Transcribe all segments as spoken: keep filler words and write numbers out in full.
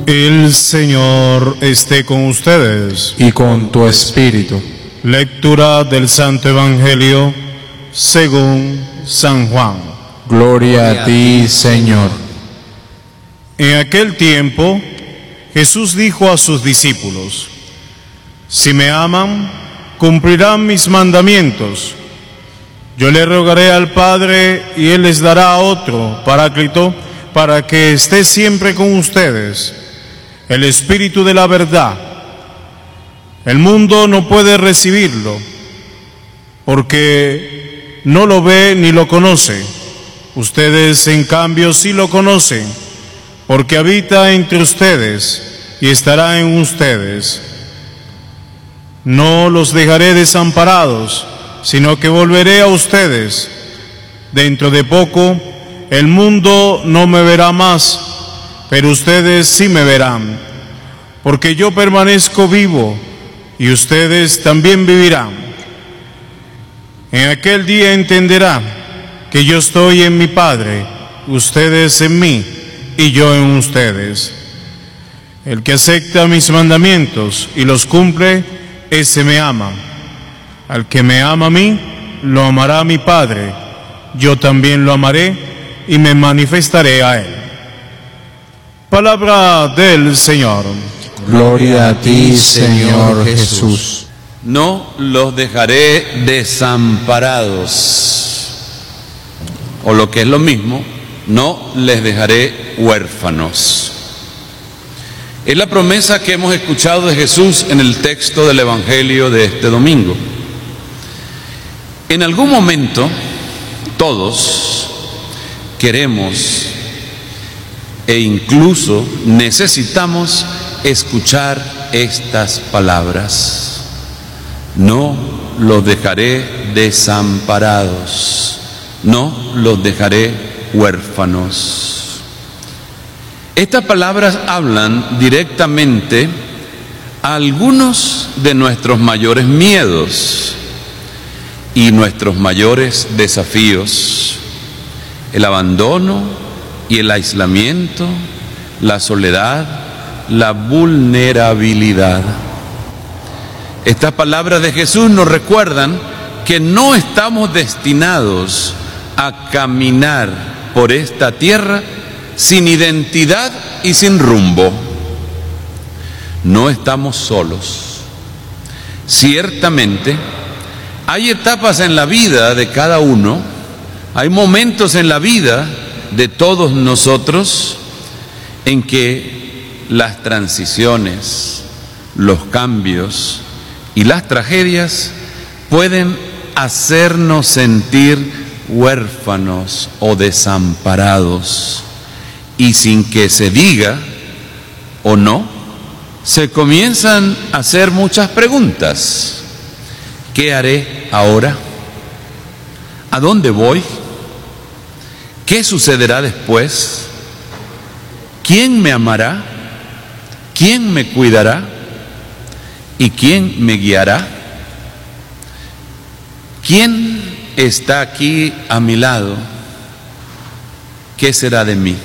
El Señor esté con ustedes. Y con tu espíritu. Lectura del Santo Evangelio según San Juan. Gloria a ti, Señor. En aquel tiempo, Jesús dijo a sus discípulos: si me aman, cumplirán mis mandamientos. Yo le rogaré al Padre y Él les dará otro Paráclito para que esté siempre con ustedes, el Espíritu de la verdad. El mundo no puede recibirlo porque no lo ve ni lo conoce. Ustedes, en cambio, sí lo conocen, porque habita entre ustedes y estará en ustedes. No los dejaré desamparados, sino que volveré a ustedes. Dentro de poco, el mundo no me verá más, pero ustedes sí me verán, porque yo permanezco vivo y ustedes también vivirán. En aquel día entenderán que yo estoy en mi Padre, ustedes en mí y yo en ustedes. El que acepta mis mandamientos y los cumple, ese me ama. Al que me ama a mí, lo amará mi Padre. Yo también lo amaré y me manifestaré a él. Palabra del Señor. Gloria a ti, Señor Jesús. No los dejaré desamparados, o lo que es lo mismo, no les dejaré huérfanos. Es la promesa que hemos escuchado de Jesús en el texto del Evangelio de este domingo. En algún momento, todos queremos e incluso necesitamos escuchar estas palabras: no los dejaré desamparados, no los dejaré huérfanos. Estas palabras hablan directamente a algunos de nuestros mayores miedos y nuestros mayores desafíos: el abandono y el aislamiento, la soledad, la vulnerabilidad. Estas palabras de Jesús nos recuerdan que no estamos destinados a caminar por esta tierra sin identidad y sin rumbo. No estamos solos. Ciertamente, hay etapas en la vida de cada uno, hay momentos en la vida de todos nosotros en que las transiciones, los cambios y las tragedias pueden hacernos sentir huérfanos o desamparados. Y sin que se diga o no, se comienzan a hacer muchas preguntas. ¿Qué haré ahora? ¿A dónde voy? ¿Qué sucederá después? ¿Quién me amará? ¿Quién me cuidará? ¿Y quién me guiará? ¿Quién está aquí a mi lado? ¿Qué será de mí?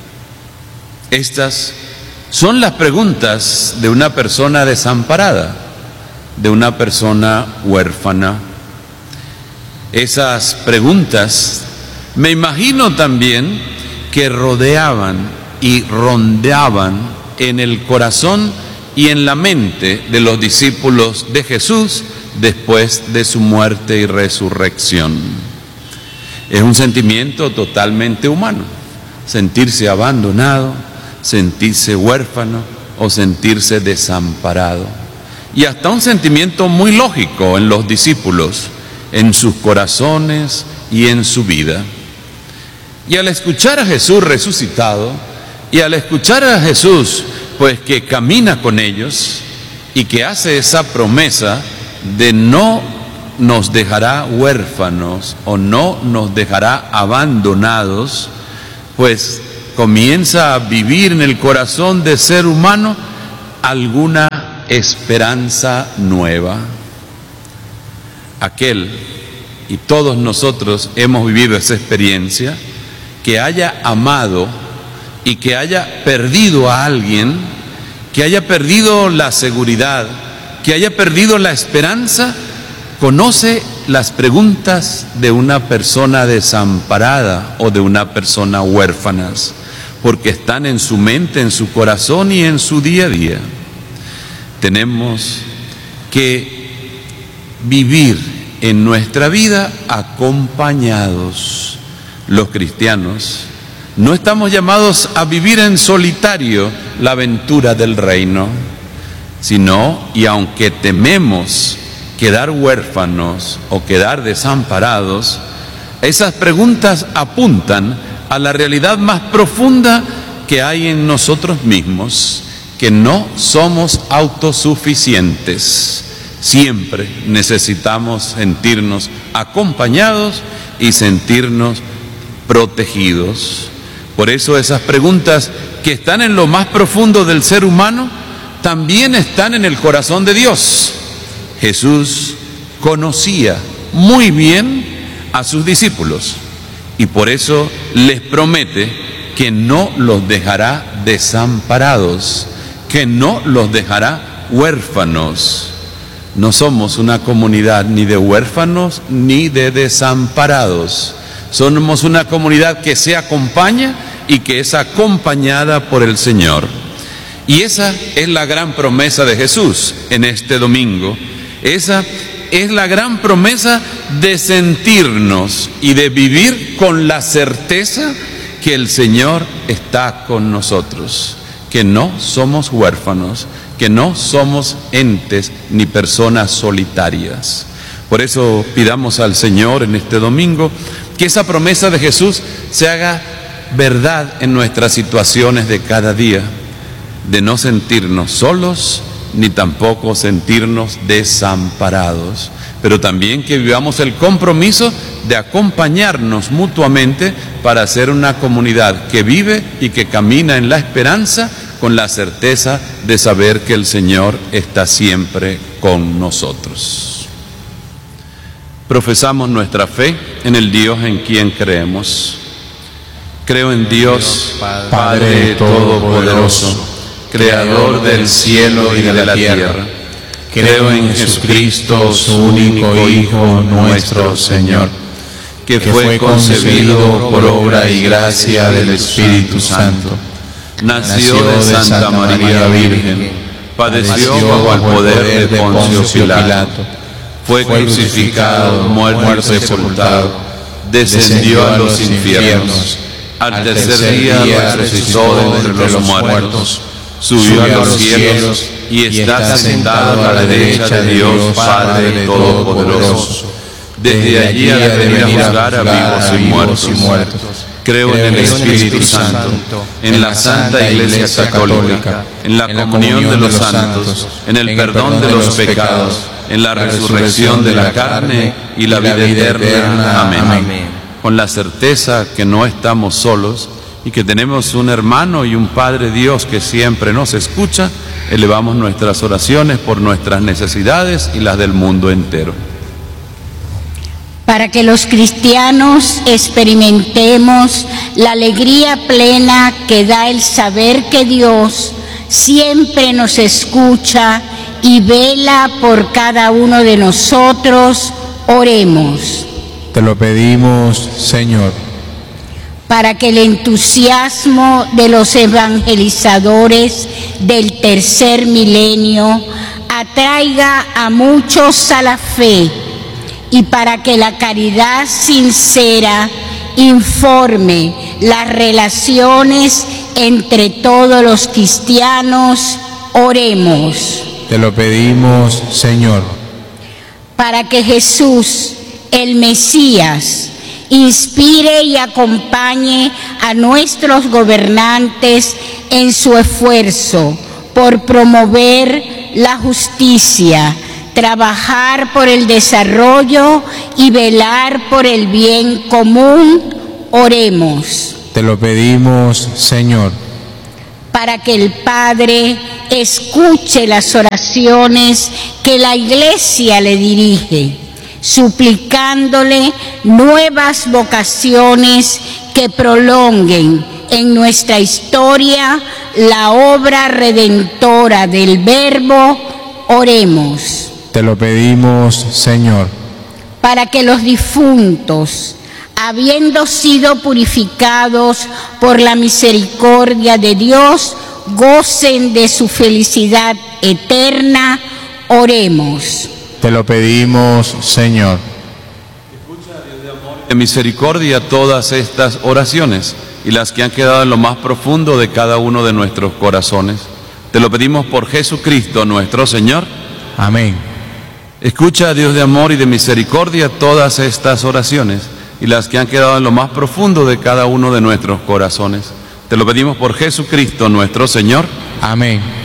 Estas son las preguntas de una persona desamparada, de una persona huérfana. Esas preguntas me imagino también que rodeaban y rondeaban en el corazón y en la mente de los discípulos de Jesús después de su muerte y resurrección. Es un sentimiento totalmente humano, sentirse abandonado, sentirse huérfano o sentirse desamparado. Y hasta un sentimiento muy lógico en los discípulos, en sus corazones y en su vida. Y al escuchar a Jesús resucitado, y al escuchar a Jesús pues que camina con ellos y que hace esa promesa de no nos dejará huérfanos o no nos dejará abandonados, pues comienza a vivir en el corazón del ser humano alguna esperanza nueva. Aquel, y todos nosotros hemos vivido esa experiencia, que haya amado y que haya perdido a alguien, que haya perdido la seguridad, que haya perdido la esperanza, conoce las preguntas de una persona desamparada o de una persona huérfana, porque están en su mente, en su corazón y en su día a día. Tenemos que vivir en nuestra vida acompañados. Los cristianos no estamos llamados a vivir en solitario la aventura del reino, sino, y aunque tememos quedar huérfanos o quedar desamparados, esas preguntas apuntan a la realidad más profunda que hay en nosotros mismos, que no somos autosuficientes. Siempre necesitamos sentirnos acompañados y sentirnos protegidos. Por eso esas preguntas que están en lo más profundo del ser humano también están en el corazón de Dios. Jesús conocía muy bien a sus discípulos y por eso les promete que no los dejará desamparados, que no los dejará huérfanos. No somos una comunidad ni de huérfanos ni de desamparados. Somos una comunidad que se acompaña y que es acompañada por el Señor. Y esa es la gran promesa de Jesús en este domingo. Esa es la gran promesa de sentirnos y de vivir con la certeza que el Señor está con nosotros, que no somos huérfanos, que no somos entes ni personas solitarias. Por eso pidamos al Señor en este domingo que esa promesa de Jesús se haga verdad en nuestras situaciones de cada día, de no sentirnos solos ni tampoco sentirnos desamparados, pero también que vivamos el compromiso de acompañarnos mutuamente para ser una comunidad que vive y que camina en la esperanza, con la certeza de saber que el Señor está siempre con nosotros. Profesamos nuestra fe en el Dios en quien creemos. Creo en Dios, Padre Todopoderoso, Creador del cielo y de la tierra. Creo en Jesucristo, su único Hijo, nuestro Señor, que fue concebido por obra y gracia del Espíritu Santo. Nació de Santa María Virgen, padeció bajo el poder de Poncio Pilato, fue crucificado, muerto y sepultado, descendió a los infiernos, al tercer día resucitó de entre los muertos, subió a los cielos y está sentado a la derecha de Dios Padre Todopoderoso. Desde allí ha de venir a juzgar a vivos y muertos. Creo en el Espíritu Santo, en la Santa Iglesia Católica, en la comunión de los santos, en el perdón de los pecados, en la resurrección de la carne y la vida eterna. Amén. Con la certeza que no estamos solos y que tenemos un hermano y un Padre Dios que siempre nos escucha, elevamos nuestras oraciones por nuestras necesidades y las del mundo entero. Para que los cristianos experimentemos la alegría plena que da el saber que Dios siempre nos escucha y vela por cada uno de nosotros, oremos. Te lo pedimos, Señor. Para que el entusiasmo de los evangelizadores del tercer milenio atraiga a muchos a la fe, y para que la caridad sincera informe las relaciones entre todos los cristianos, oremos. Te lo pedimos, Señor. Para que Jesús, el Mesías, inspire y acompañe a nuestros gobernantes en su esfuerzo por promover la justicia, trabajar por el desarrollo y velar por el bien común, oremos. Te lo pedimos, Señor. Para que el Padre escuche las oraciones que la Iglesia le dirige, suplicándole nuevas vocaciones que prolonguen en nuestra historia la obra redentora del Verbo, oremos. Te lo pedimos, Señor. Para que los difuntos, habiendo sido purificados por la misericordia de Dios, gocen de su felicidad eterna, oremos. Te lo pedimos, Señor. De misericordia todas estas oraciones y las que han quedado en lo más profundo de cada uno de nuestros corazones. Te lo pedimos por Jesucristo nuestro Señor. Amén. Escucha, Dios de amor y de misericordia, todas estas oraciones y las que han quedado en lo más profundo de cada uno de nuestros corazones. Te lo pedimos por Jesucristo nuestro Señor. Amén.